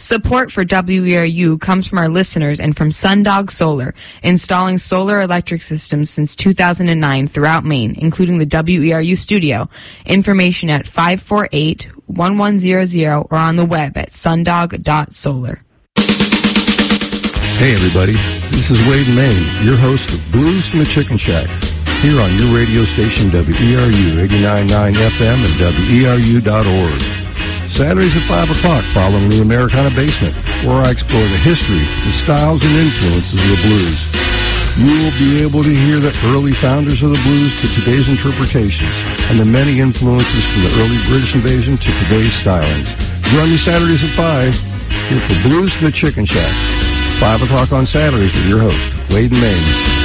Support for WERU comes from our listeners and from Sundog Solar, installing solar electric systems since 2009 throughout Maine, including the WERU studio. Information at 548-1100 or on the web at sundog.solar. Hey everybody, this is Wade Main, your host of Blues from the Chicken Shack, here on your radio station WERU 89.9 FM and WERU.org. Saturdays at 5 o'clock following the Americana Basement, where I explore the history, the styles, and influences of the blues. You will be able to hear the early founders of the blues to today's interpretations, and the many influences from the early British invasion to today's stylings. Join me Saturdays at 5, here for Blues from the Chicken Shack. 5 o'clock on Saturdays with your host, Wade Main.